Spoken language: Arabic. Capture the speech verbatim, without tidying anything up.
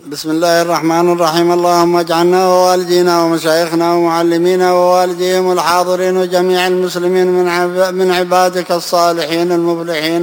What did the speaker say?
بسم الله الرحمن الرحيم. اللهم اجعلنا ووالدينا ومشايخنا ومعلمينا ووالديهم الحاضرين وجميع المسلمين من عبادك الصالحين المفلحين